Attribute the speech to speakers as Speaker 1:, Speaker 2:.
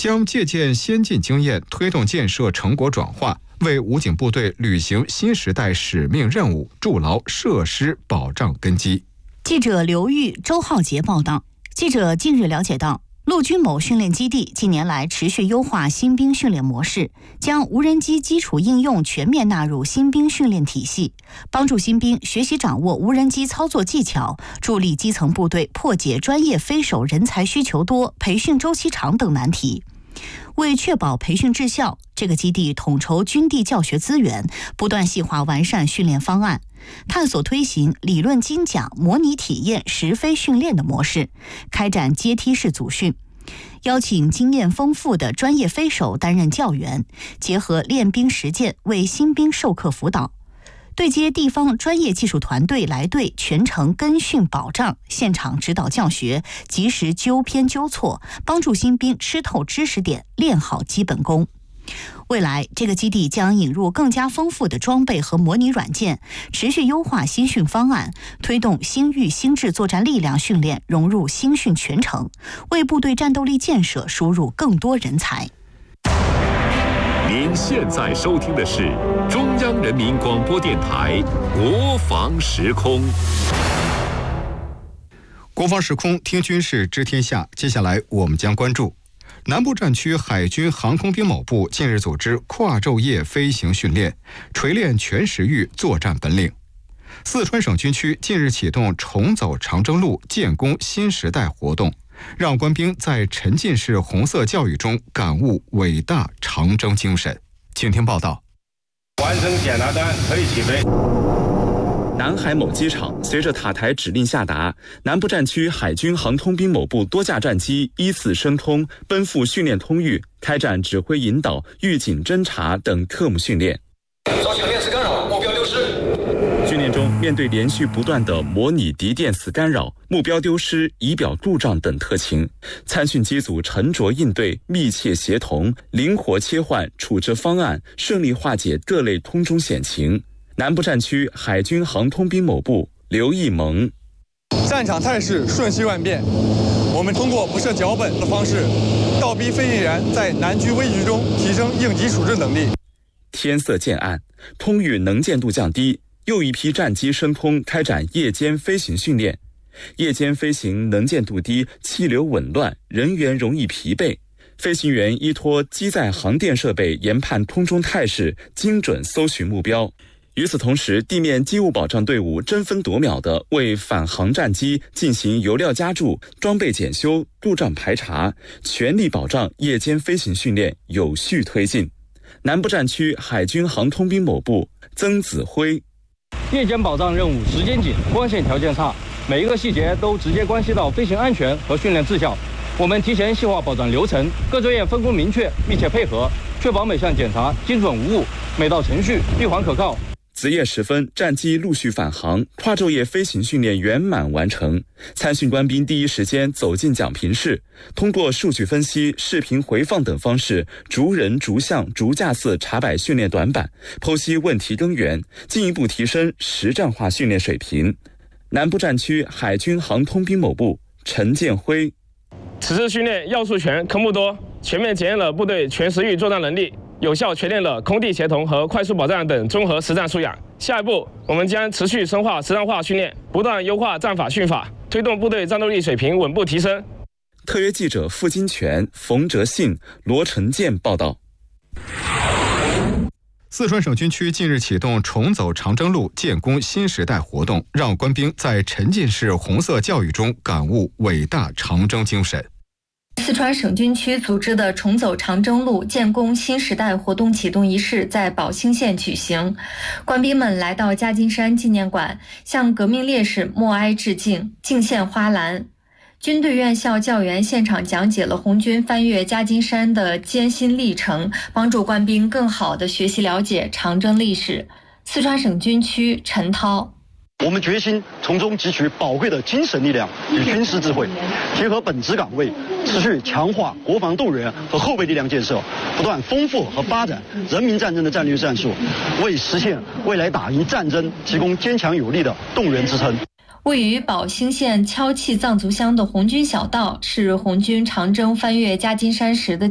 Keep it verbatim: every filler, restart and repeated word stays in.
Speaker 1: 将借鉴先进经验，推动建设成果转化，为武警部队履行新时代使命任务筑牢设施保障根基。
Speaker 2: 记者刘玉、周浩杰报道。记者近日了解到，陆军某训练基地近年来持续优化新兵训练模式，将无人机基础应用全面纳入新兵训练体系，帮助新兵学习掌握无人机操作技巧，助力基层部队破解专业飞手人才需求多、培训周期长等难题。为确保培训质效，这个基地统筹军地教学资源，不断细化完善训练方案，探索推行理论精讲、模拟体验、实飞训练的模式，开展阶梯式组训，邀请经验丰富的专业飞手担任教员，结合练兵实践为新兵授课辅导，对接地方专业技术团队来队全程跟训保障，现场指导教学，及时纠偏纠错，帮助新兵吃透知识点，练好基本功。未来，这个基地将引入更加丰富的装备和模拟软件，持续优化新训方案，推动新域新制作战力量训练融入新训全程，为部队战斗力建设输入更多人才。
Speaker 3: 您现在收听的是中央人民广播电台国防时空。
Speaker 1: 国防时空，听军事知天下。接下来我们将关注南部战区海军航空兵某部近日组织跨昼夜飞行训练，锤炼全时域作战本领。四川省军区近日启动重走长征路，建功新时代活动，让官兵在沉浸式红色教育中感悟伟大长征精神。请听报道。
Speaker 4: 完成检查单，可以起飞。
Speaker 5: 南海某机场，随着塔台指令下达，南部战区海军航空兵某部多架战机依次升空，奔赴训练通域，开展指挥引导、预警侦察等特务训练。
Speaker 6: 抓取链丝干扰，目标丢失。
Speaker 5: 训练中，面对连续不断的模拟敌电磁干扰、目标丢失、仪表故障等特情，参训机组沉着应对、密切协同、灵活切换处置方案，顺利化解各类空中险情。南部战区海军航空兵某部刘义萌：
Speaker 7: 战场态势瞬息万变，我们通过不设脚本的方式，倒逼飞行员在难局危局中提升应急处置能力。
Speaker 5: 天色渐暗，空域能见度降低，又一批战机升空，开展夜间飞行训练。夜间飞行能见度低，气流紊乱，人员容易疲惫。飞行员依托机载航电设备研判空中态势，精准搜寻目标。与此同时，地面机务保障队伍争分夺秒地为返航战机进行油料加注、装备检修、故障排查，全力保障夜间飞行训练有序推进。南部战区海军航空兵某部曾子辉：
Speaker 8: 夜间保障任务时间紧，光线条件差，每一个细节都直接关系到飞行安全和训练质效。我们提前细化保障流程，各专业分工明确，密切配合，确保每项检查精准无误，每道程序闭环可靠。
Speaker 5: 子夜时分，战机陆续返航，跨昼夜飞行训练圆满完成。参训官兵第一时间走进讲评室，通过数据分析、视频回放等方式，逐人、逐项、逐架次查摆训练短板，剖析问题根源，进一步提升实战化训练水平。南部战区海军航空兵某部陈建辉：
Speaker 9: 此次训练要素全、科目多，全面检验了部队全时域作战能力，有效锤炼了空地协同和快速保障等综合实战素养。下一步，我们将持续深化实战化训练，不断优化战法训法，推动部队战斗力水平稳步提升。
Speaker 5: 特约记者付金泉、冯哲信、罗成建报道。
Speaker 1: 四川省军区近日启动重走长征路，建功新时代活动，让官兵在沉浸式红色教育中感悟伟大长征精神。
Speaker 10: 四川省军区组织的重走长征路，建功新时代活动启动仪式在宝兴县举行。官兵们来到嘉金山纪念馆，向革命烈士默哀致敬，敬献花篮。军队院校教员现场讲解了红军翻越嘉金山的艰辛历程，帮助官兵更好地学习了解长征历史。四川省军区陈涛：
Speaker 11: 我们决心从中汲取宝贵的精神力量与军事智慧，结合本职岗位，持续强化国防动员和后备力量建设，不断丰富和发展人民战争的战略战术，为实现未来打赢战争提供坚强有力的动员支撑。
Speaker 10: 位于宝兴县敲气藏族乡的红军小道是红军长征翻越嘉金山时的